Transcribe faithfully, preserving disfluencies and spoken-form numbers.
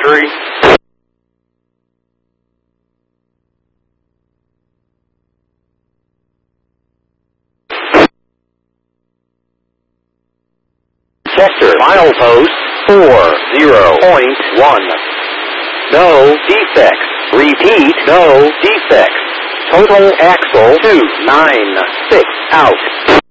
three. Sector milepost four zero point one. No defects. Repeat, no defects. Total axle two nine six out.